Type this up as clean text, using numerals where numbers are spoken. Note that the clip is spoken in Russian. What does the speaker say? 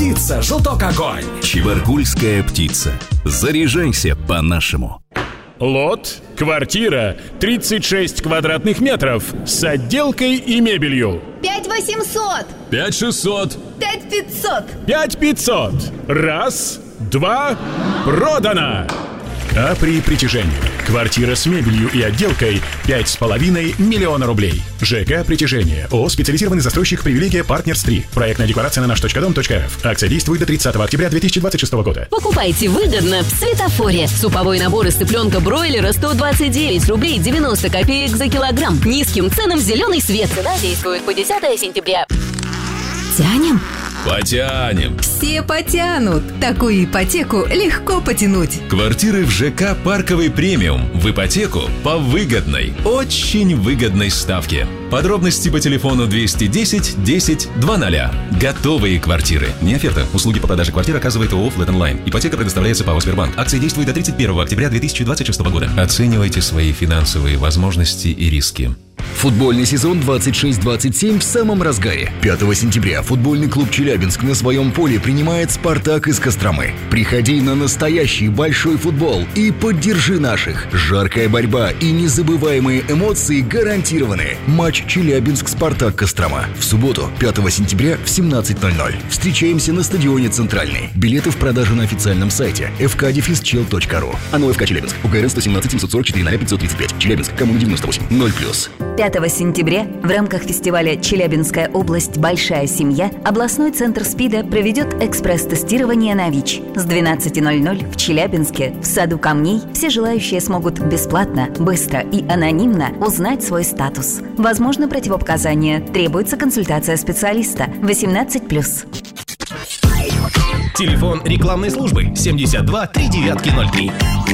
птица, желток огонь. Чебаркульская птица. Заряжайся по-нашему. Лот, квартира, 36 квадратных метров с отделкой и мебелью. 5800. 5600. 5500. 5500. Раз, два, продано. А при притяжении квартира с мебелью и отделкой 5,5 миллиона рублей. ЖК «Притяжение». ООО «Специализированный застройщик. Привилегия Партнерс 3». Проектная декларация на наш.дом.рф. Акция действует до 30 октября 2026 года. Покупайте выгодно в Светофоре. Суповой набор из цыпленка бройлера 129 рублей 90 копеек за килограмм. Низким ценам зеленый свет. Цена действует по 10 сентября. Тянем? Потянем. Все потянут. Такую ипотеку легко потянуть. Квартиры в ЖК «Парковый премиум» в ипотеку по выгодной, очень выгодной ставке. Подробности по телефону 210 10 00. Готовые квартиры. Не оферта. Услуги по продаже квартир оказывает ООО «Флэт Онлайн». Ипотека предоставляется ПАО «Сбербанк». Акция действует до 31 октября 2026 года. Оценивайте свои финансовые возможности и риски. Футбольный сезон 26-27 в самом разгаре. 5 сентября футбольный клуб «Челябинск» на своем поле принимает «Спартак» из Костромы. Приходи на настоящий большой футбол и поддержи наших. Жаркая борьба и незабываемые эмоции гарантированы. Матч «Челябинск-Спартак» Кострома. В субботу, 5 сентября в 17:00. Встречаемся на стадионе «Центральный». Билеты в продаже на официальном сайте fk-chel.ru. АНО ФК Челябинск. УКРН 117 744 535. Челябинск. Коммуна 98. 0+. 5 сентября в рамках фестиваля «Челябинская область. Большая семья» областной центр СПИДа проведет экспресс-тестирование на ВИЧ. С 12:00 в Челябинске, в саду камней, все желающие смогут бесплатно, быстро и анонимно узнать свой статус. Возможно противопоказания, требуется консультация специалиста. 18+. Телефон рекламной службы 72 3903.